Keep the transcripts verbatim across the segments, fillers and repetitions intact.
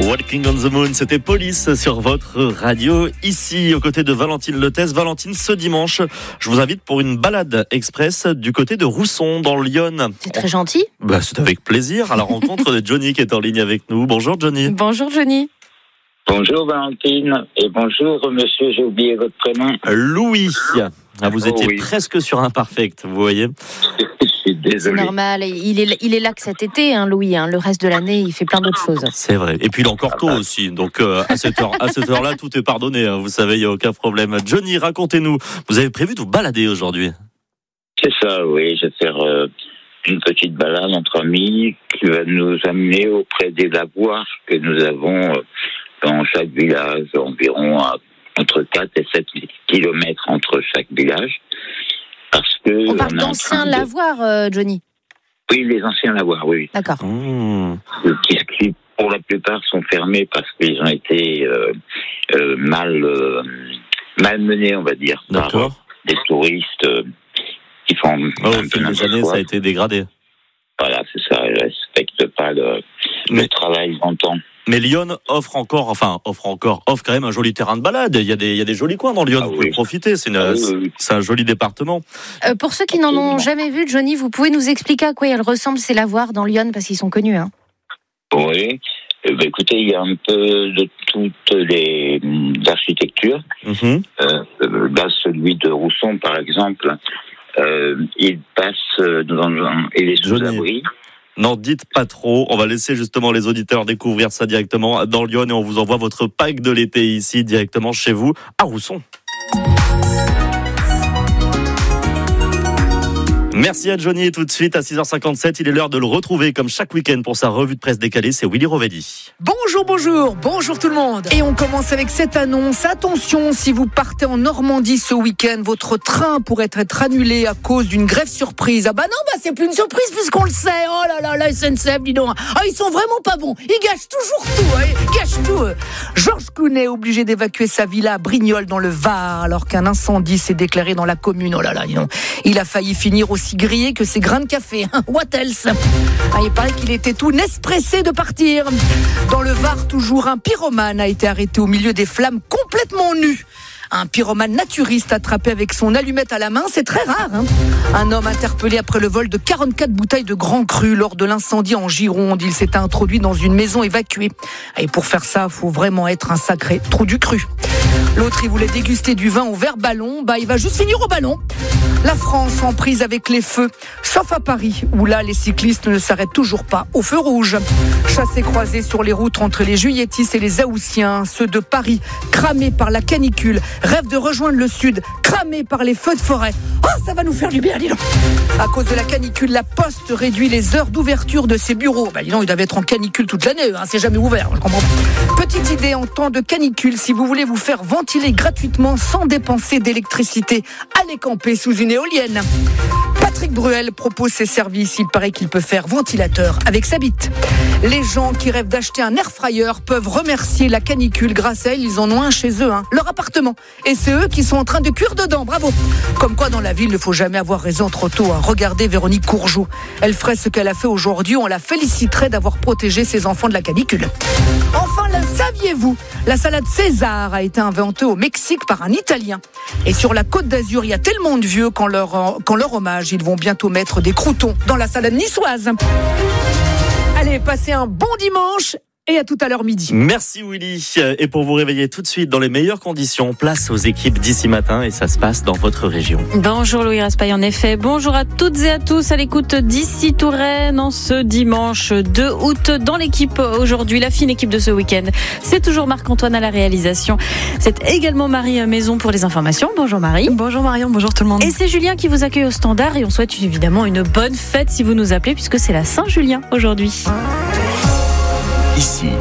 Walking on the Moon, c'était Police sur votre radio, ici aux côtés de Valentine Letès. Valentine, ce dimanche, je vous invite pour une balade express du côté de Rousson, dans l'Yonne. C'est très gentil. Bah, c'est avec plaisir, à la rencontre de Johnny qui est en ligne avec nous. Bonjour Johnny. Bonjour Johnny. Bonjour Valentine, et bonjour monsieur, j'ai oublié votre prénom. Louis. Ah, vous Oh, étiez oui. presque sur Imparfect, vous voyez. Je suis désolé. C'est normal, il est, il est là que cet été, hein, Louis. Hein. Le reste de l'année, il fait plein d'autres choses. C'est vrai. Et puis il est encore tôt aussi, donc euh, à cette heure, à cette heure-là, tout est pardonné. Hein, vous savez, il n'y a aucun problème. Johnny, racontez-nous. Vous avez prévu de vous balader aujourd'hui? C'est ça, oui, je vais faire euh, une petite balade entre amis qui va nous amener auprès des lavoirs que nous avons euh, dans chaque village, environ à, entre quatre et sept kilomètres entre chaque village. Parce que On parle on est en d'anciens train de- lavoirs, euh, Johnny. Oui, les anciens lavoirs, oui. D'accord. Mmh. Qui, qui, pour la plupart, sont fermés parce qu'ils ont été euh, euh, mal, euh, mal menés, on va dire, par D'accord. des touristes euh, qui font Oh, un au peu fil des n'importe années, quoi. ça a été dégradé. Voilà, c'est ça, ils ne respectent pas le, Mais- le travail longtemps. Mais Lyon offre encore, enfin, offre encore, offre quand même un joli terrain de balade. Il y a des, il y a des jolis coins dans Lyon, Ah vous oui. pouvez profiter. C'est, une, Ah oui, oui, oui. c'est un joli département. Euh, pour ceux qui n'en ont Absolument. jamais vu, Johnny, vous pouvez nous expliquer à quoi ils ressemblent ces lavoirs dans Lyon, parce qu'ils sont connus. Hein. Oui. Eh ben, écoutez, il y a un peu de toutes les hum, architectures. Mhm. Euh, euh, là, celui de Rousson, par exemple, euh, il passe euh, dans un... Il est sous Johnny. abri. N'en dites pas trop. On va laisser justement les auditeurs découvrir ça directement dans Lyon et on vous envoie votre pack de l'été ici directement chez vous à Rousson. Merci à Johnny et tout de suite à six heures cinquante-sept. Il est l'heure de le retrouver comme chaque week-end pour sa revue de presse décalée. C'est Willy Rovelli. Bonjour, bonjour, bonjour tout le monde. Et on commence avec cette annonce. Attention, si vous partez en Normandie ce week-end, votre train pourrait être annulé à cause d'une grève surprise. Ah bah non, bah c'est plus une surprise puisqu'on le sait. Oh là là, la S N C F, dis donc. Ah, ils sont vraiment pas bons. Ils gâchent toujours tout. Hein. Ils gâchent tout. eux. Georges Clooney est obligé d'évacuer sa villa à Brignoles dans le Var alors qu'un incendie s'est déclaré dans la commune. Oh là là, dis donc. Il a failli finir aussi grillé que ses grains de café. What else? Ah, il paraît qu'il était tout nespressé de partir. Dans le Var, toujours un pyromane a été arrêté au milieu des flammes complètement nu. Un pyromane naturiste attrapé avec son allumette à la main, c'est très rare. Hein. Un homme interpellé après le vol de quarante-quatre bouteilles de Grand Cru lors de l'incendie en Gironde. Il s'était introduit dans une maison évacuée. Et pour faire ça, il faut vraiment être un sacré trou du cru. L'autre, il voulait déguster du vin au verre ballon. Bah, il va juste finir au ballon. La France en prise avec les feux, sauf à Paris, où là, les cyclistes ne s'arrêtent toujours pas au feu rouge. Chassés croisés sur les routes entre les Juilletistes et les Haussiens, ceux de Paris, cramés par la canicule, rêvent de rejoindre le sud, cramés par les feux de forêt. Oh, ça va nous faire du bien, dis donc. À cause de la canicule, la Poste réduit les heures d'ouverture de ses bureaux. Bah, dis donc, ils doivent être en canicule toute l'année, hein, c'est jamais ouvert, je comprends pas. Petite idée en temps de canicule, si vous voulez vous faire ventiler gratuitement sans dépenser d'électricité, allez camper sous une éolienne. Patrick Bruel propose ses services. Il paraît qu'il peut faire ventilateur avec sa bite. Les gens qui rêvent d'acheter un air fryer peuvent remercier la canicule. Grâce à elle, ils en ont un chez eux, hein, leur appartement. Et c'est eux qui sont en train de cuire dedans. Bravo. Comme quoi, dans la ville, il ne faut jamais avoir raison trop tôt. Hein. Regardez Véronique Courgeot. Elle ferait ce qu'elle a fait aujourd'hui. On la féliciterait d'avoir protégé ses enfants de la canicule. Enfin, le saviez-vous? La salade César a été inventée au Mexique par un Italien. Et sur la Côte d'Azur, il y a tellement de vieux qu'en leur, qu'en leur hommage, ils vont bientôt mettre des croûtons dans la salade niçoise. Allez, passez un bon dimanche et à tout à l'heure midi. Merci Willy. Et pour vous réveiller tout de suite dans les meilleures conditions, place aux équipes d'ici matin et ça se passe dans votre région. Bonjour Louis Raspail, en effet. Bonjour à toutes et à tous à l'écoute d'ici Touraine en ce dimanche deux août. Dans l'équipe aujourd'hui, la fine équipe de ce week-end, c'est toujours Marc-Antoine à la réalisation. C'est également Marie Maison pour les informations. Bonjour Marie. Bonjour Marion, bonjour tout le monde. Et c'est Julien qui vous accueille au standard et on souhaite évidemment une bonne fête si vous nous appelez puisque c'est la Saint-Julien aujourd'hui. Ici,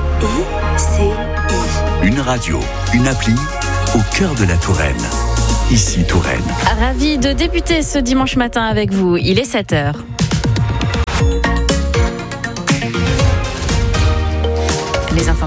une radio, une appli au cœur de la Touraine. Ici Touraine. Ravi de débuter ce dimanche matin avec vous. Il est sept heures. Les informations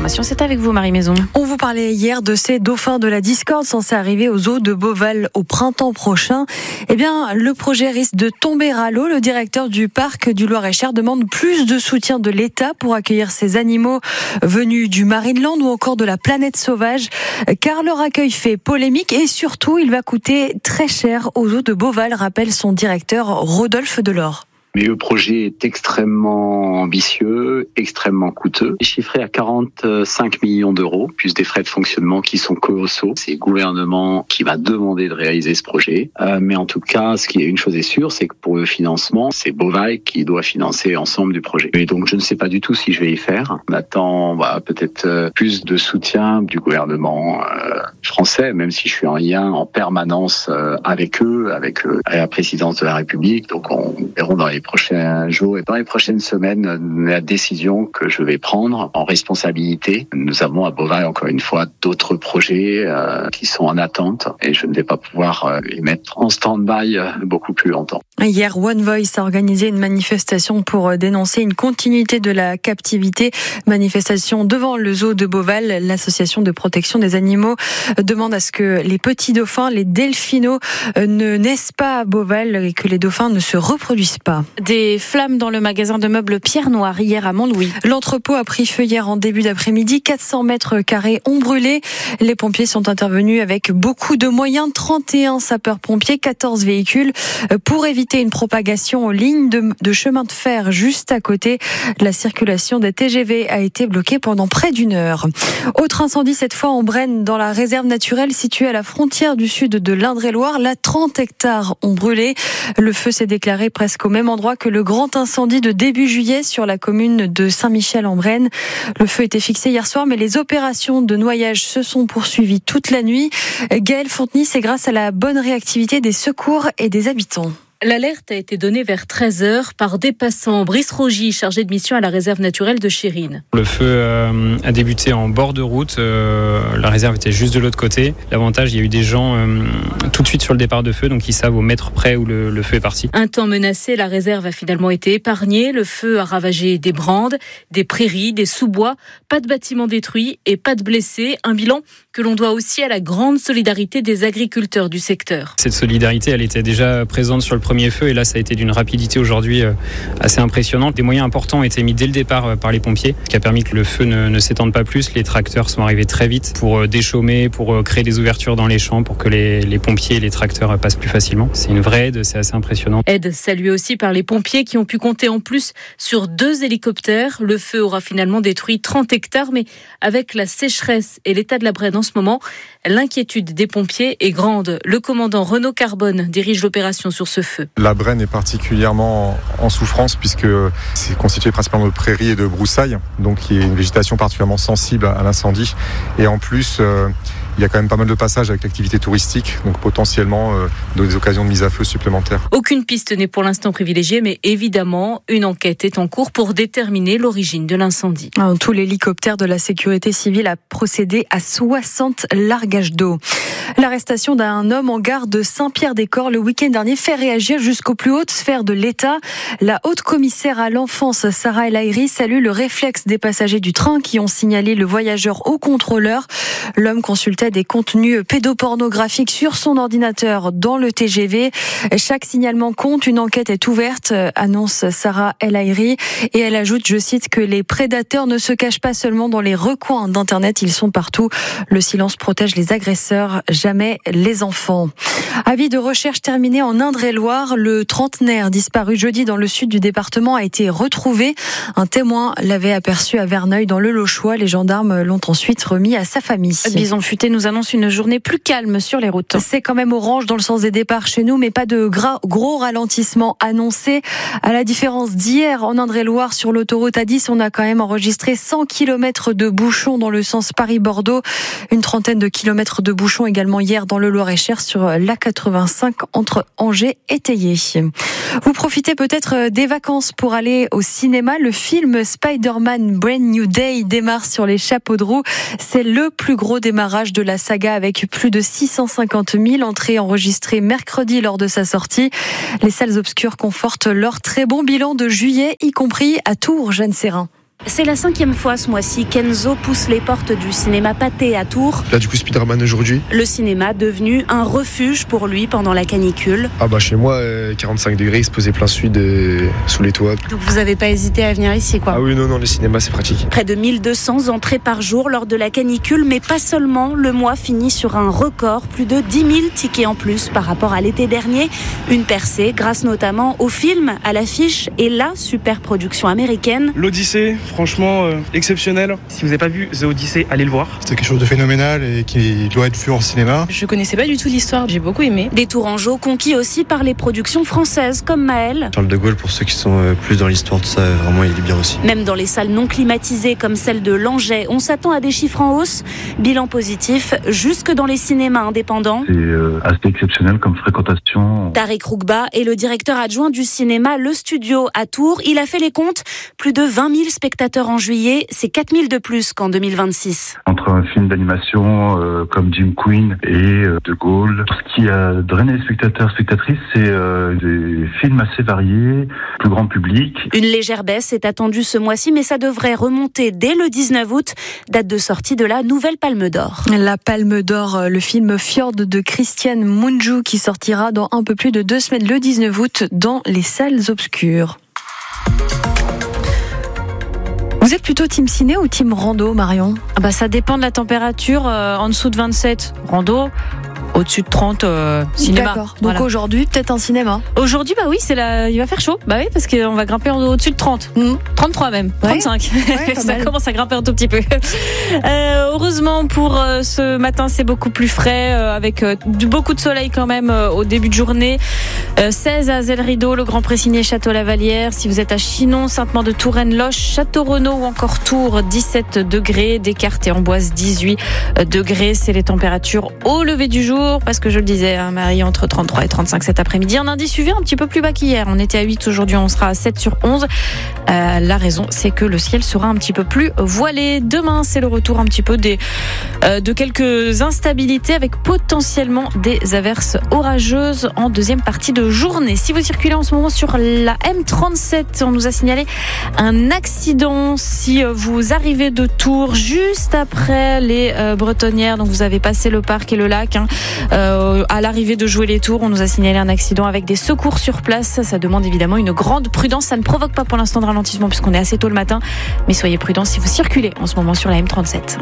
l'information, c'est avec vous Marie Maison. On vous parlait hier de ces dauphins de la discorde censés arriver aux eaux de Beauval au printemps prochain. Eh bien, le projet risque de tomber à l'eau. Le directeur du parc du Loir-et-Cher demande plus de soutien de l'État pour accueillir ces animaux venus du Marineland ou encore de la planète sauvage, car leur accueil fait polémique et surtout, il va coûter très cher aux eaux de Beauval, rappelle son directeur Rodolphe Delors. Mais le projet est extrêmement ambitieux, extrêmement coûteux, chiffré à quarante-cinq millions d'euros, plus des frais de fonctionnement qui sont colossaux. C'est le gouvernement qui va demander de réaliser ce projet. Euh, mais en tout cas, ce qui est une chose est sûre, c'est que pour le financement, c'est Beauval qui doit financer l'ensemble du projet. Et donc, je ne sais pas du tout si je vais y faire. On attend bah, peut-être plus de soutien du gouvernement euh, français, même si je suis en lien en permanence euh, avec eux, avec euh, la présidence de la République. Donc, on verra dans les prochains jours et dans les prochaines semaines la décision que je vais prendre en responsabilité. Nous avons à Beauval encore une fois d'autres projets euh, qui sont en attente et je ne vais pas pouvoir euh, les mettre en stand-by euh, beaucoup plus longtemps. Hier, One Voice a organisé une manifestation pour dénoncer une continuité de la captivité. Manifestation devant le zoo de Beauval. L'association de protection des animaux demande à ce que les petits dauphins, les delphinos, ne naissent pas à Beauval et que les dauphins ne se reproduisent pas. Des flammes dans le magasin de meubles Pierre Noir hier à Montlouis. L'entrepôt a pris feu hier en début d'après-midi. quatre cents mètres carrés ont brûlé. Les pompiers sont intervenus avec beaucoup de moyens. trente et un sapeurs-pompiers, quatorze véhicules pour éviter une propagation aux lignes de, de chemin de fer juste à côté. La circulation des T G V a été bloquée pendant près d'une heure. Autre incendie cette fois en Brenne dans la réserve naturelle située à la frontière du sud de l'Indre-et-Loire. Là, trente hectares ont brûlé. Le feu s'est déclaré presque au même endroit que le grand incendie de début juillet sur la commune de Saint-Michel-en-Brenne. Le feu était fixé hier soir, mais les opérations de noyage se sont poursuivies toute la nuit. Gaëlle Fontenay, c'est grâce à la bonne réactivité des secours et des habitants. L'alerte a été donnée vers treize heures par des passants. Brice Rogy, chargé de mission à la réserve naturelle de Chérine. Le feu euh, a débuté en bord de route. Euh, la réserve était juste de l'autre côté. L'avantage, il y a eu des gens euh, tout de suite sur le départ de feu, donc ils savent au mètre près où le, le feu est parti. Un temps menacé, la réserve a finalement été épargnée. Le feu a ravagé des brandes, des prairies, des sous-bois. Pas de bâtiments détruits et pas de blessés. Un bilan que l'on doit aussi à la grande solidarité des agriculteurs du secteur. Cette solidarité, elle était déjà présente sur le premier feu et là, ça a été d'une rapidité aujourd'hui assez impressionnante. Des moyens importants ont été mis dès le départ par les pompiers, ce qui a permis que le feu ne, ne s'étende pas plus. Les tracteurs sont arrivés très vite pour déchaumer, pour créer des ouvertures dans les champs, pour que les, les pompiers et les tracteurs passent plus facilement. C'est une vraie aide, c'est assez impressionnant. Aide saluée aussi par les pompiers qui ont pu compter en plus sur deux hélicoptères. Le feu aura finalement détruit trente hectares, mais avec la sécheresse et l'état de la Brenne en ce moment, l'inquiétude des pompiers est grande. Le commandant Renaud Carbone dirige l'opération sur ce feu. La Brenne est particulièrement en souffrance puisque c'est constitué principalement de prairies et de broussailles, donc il y a une végétation particulièrement sensible à l'incendie. Et en plus, euh, il y a quand même pas mal de passages avec l'activité touristique, donc potentiellement euh, des occasions de mise à feu supplémentaires. Aucune piste n'est pour l'instant privilégiée, mais évidemment, une enquête est en cours pour déterminer l'origine de l'incendie. En tout, l'hélicoptère de la sécurité civile a procédé à soixante largages d'eau. L'arrestation d'un homme en gare de Saint-Pierre-des-Corps le week-end dernier fait réagir jusqu'aux plus hautes sphères de l'État. La haute commissaire à l'enfance, Sarah El Haïry, salue le réflexe des passagers du train qui ont signalé le voyageur au contrôleur. L'homme consultait des contenus pédopornographiques sur son ordinateur dans le T G V. Chaque signalement compte, une enquête est ouverte, annonce Sarah El Haïry. Et elle ajoute, je cite, que les prédateurs ne se cachent pas seulement dans les recoins d'Internet, ils sont partout. Le silence protège les agresseurs, jamais les enfants. Avis de recherche terminé en Indre-et-Loire. Le trentenaire disparu jeudi dans le sud du département a été retrouvé. Un témoin l'avait aperçu à Verneuil dans le Lochois. Les gendarmes l'ont ensuite remis à sa famille. Bison Futé nous annonce une journée plus calme sur les routes. C'est quand même orange dans le sens des départs chez nous, mais pas de gras, gros ralentissement annoncé. À la différence d'hier en Indre-et-Loire sur l'autoroute A dix, on a quand même enregistré cent kilomètres de bouchons dans le sens Paris-Bordeaux. Une trentaine de kilomètres de bouchons également hier dans le Loir-et-Cher sur l'A quatre-vingt-cinq entre Angers et Théier. Vous profitez peut-être des vacances pour aller au cinéma. Le film Spider-Man Brand New Day démarre sur les chapeaux de roue. C'est le plus gros démarrage de la saga avec plus de six cent cinquante mille entrées enregistrées mercredi lors de sa sortie. Les salles obscures confortent leur très bon bilan de juillet, y compris à Tours, Jeanne Serrin. C'est la cinquième fois ce mois-ci qu'Enzo pousse les portes du cinéma Pathé à Tours. Là, du coup, Spider-Man aujourd'hui. Le cinéma devenu un refuge pour lui pendant la canicule. Ah bah chez moi, euh, quarante-cinq degrés, il se posait plein sud euh, sous les toits. Donc vous n'avez pas hésité à venir ici, quoi? Ah oui, non, non, le cinéma, c'est pratique. Près de mille deux cents entrées par jour lors de la canicule, mais pas seulement. Le mois finit sur un record, plus de dix mille tickets en plus par rapport à l'été dernier. Une percée grâce notamment au film, à l'affiche et la super production américaine. L'Odyssée, franchement euh, exceptionnel. Si vous n'avez pas vu The Odyssey, allez le voir. C'était quelque chose de phénoménal et qui doit être vu en cinéma. Je connaissais pas du tout l'histoire, j'ai beaucoup aimé. Des Tourangeaux conquis aussi par les productions françaises comme Maël. Charles de Gaulle, pour ceux qui sont plus dans l'histoire de ça, vraiment il est bien aussi. Même dans les salles non climatisées comme celle de Langeais, on s'attend à des chiffres en hausse. Bilan positif jusque dans les cinémas indépendants. C'est euh, assez exceptionnel comme fréquentation. Tariq Rougba est le directeur adjoint du cinéma Le Studio à Tours. Il a fait les comptes, plus de vingt mille spectateurs en juillet, c'est quatre mille de plus qu'en deux mille vingt-six. Entre un film d'animation euh, comme Jim Queen et euh, De Gaulle, ce qui a drainé les spectateurs, spectatrices, c'est euh, des films assez variés, plus grand public. Une légère baisse est attendue ce mois-ci, mais ça devrait remonter dès le dix-neuf août, date de sortie de la nouvelle Palme d'Or. La Palme d'Or, le film Fjord de Christiane Mungiu qui sortira dans un peu plus de deux semaines le dix-neuf août dans les salles obscures. Vous êtes plutôt team ciné ou team rando, Marion? Ah bah ça dépend de la température. Euh, en dessous de vingt-sept, rando. Au-dessus de trente, euh, cinéma. D'accord. Donc voilà. Aujourd'hui, peut-être un cinéma. Aujourd'hui, bah oui, c'est la... il va faire chaud. Bah oui, parce qu'on va grimper en... au-dessus de trente. Mmh. trente-trois même. Ouais. trente-cinq. Ouais, ça mal. commence à grimper un tout petit peu. Euh, heureusement pour euh, ce matin, c'est beaucoup plus frais, euh, avec euh, du, beaucoup de soleil quand même euh, au début de journée. Euh, seize à Zell-Rideau, le Grand Pressigné, Château-Lavalière. Si vous êtes à Chinon, Sainte-Maure-de-Touraine, Loche, Château-Renaud ou encore Tours, dix-sept degrés. Descartes et Amboise, dix-huit degrés. C'est les températures au lever du jour, parce que je le disais, hein, Marie, entre trente-trois et trente-cinq cet après-midi. Un indice U V un petit peu plus bas qu'hier. On était à huit, aujourd'hui on sera à sept sur onze. Euh, la raison, c'est que le ciel sera un petit peu plus voilé. Demain, c'est le retour un petit peu des, euh, de quelques instabilités avec potentiellement des averses orageuses en deuxième partie de journée. Si vous circulez en ce moment sur la M trente-sept, on nous a signalé un accident. Si vous arrivez de Tours juste après les euh, Bretonnières, donc vous avez passé le parc et le lac, hein, euh, à l'arrivée de Jouer les Tours, on nous a signalé un accident avec des secours sur place. Ça, ça demande évidemment une grande prudence. Ça ne provoque pas pour l'instant de ralentissement puisqu'on est assez tôt le matin, mais soyez prudents si vous circulez en ce moment sur la M trente-sept.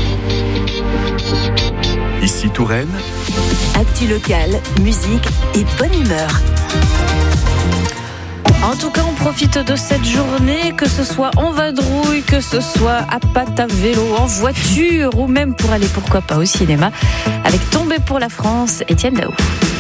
Ici Touraine. Actu local, musique et bonne humeur. En tout cas, on profite de cette journée, que ce soit en vadrouille, que ce soit à patte à vélo, en voiture ou même pour aller, pourquoi pas, au cinéma, avec Tombé pour la France, Étienne Daou.